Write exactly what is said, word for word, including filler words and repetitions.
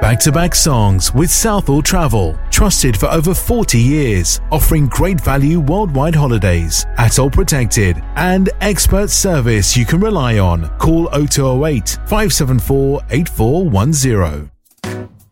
Back-to-back songs with Southall Travel. Trusted for over forty years, offering great value worldwide holidays, ATOL protected, and expert service you can rely on. Call oh two oh eight, five seven four, eight four one zero.